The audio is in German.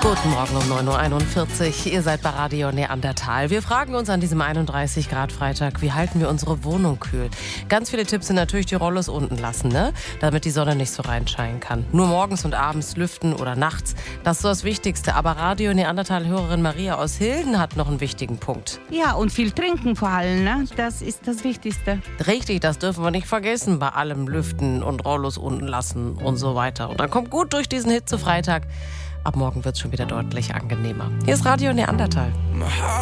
Guten Morgen um 9.41 Uhr. Ihr seid bei Radio Neandertal. Wir fragen uns an diesem 31 Grad Freitag, wie halten wir unsere Wohnung kühl? Ganz viele Tipps sind natürlich die Rollos unten lassen, ne? Damit die Sonne nicht so reinscheinen kann. Nur morgens und abends lüften oder nachts. Das ist so das Wichtigste. Aber Radio Neandertal-Hörerin Maria aus Hilden hat noch einen wichtigen Punkt. Ja, und viel trinken vor allem, ne? Das ist das Wichtigste. Richtig, das dürfen wir nicht vergessen bei allem Lüften und Rollos unten lassen und so weiter. Und dann kommt gut durch diesen Hitzefreitag. Ab morgen wird es schon wieder deutlich angenehmer. Hier ist Radio Neandertal.